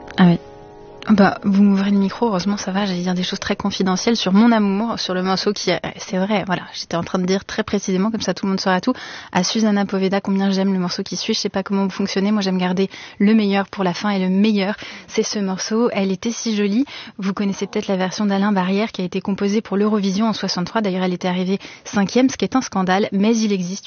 Ah oui. Vous m'ouvrez le micro, heureusement ça va, j'allais dire des choses très confidentielles sur mon amour, sur le morceau qui est, c'est vrai, voilà, j'étais en train de dire très précisément, comme ça tout le monde saura tout, à Susanna Poveda combien j'aime le morceau qui suit, je sais pas comment vous fonctionnez, moi j'aime garder le meilleur pour la fin et le meilleur, c'est ce morceau, elle était si jolie, vous connaissez peut-être la version d'Alain Barrière qui a été composée pour l'Eurovision en 63, d'ailleurs elle était arrivée 5e, ce qui est un scandale, mais il existe